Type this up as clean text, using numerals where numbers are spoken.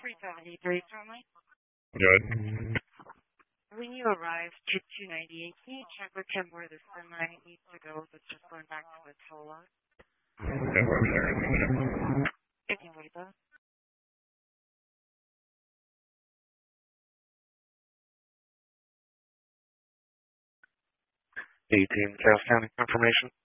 373 family. Good. When you arrive to 298, can you check with him where the semi needs to go that's just going back to the toll lot? Yeah, we're there. If you wait though. 18, Cass County confirmation.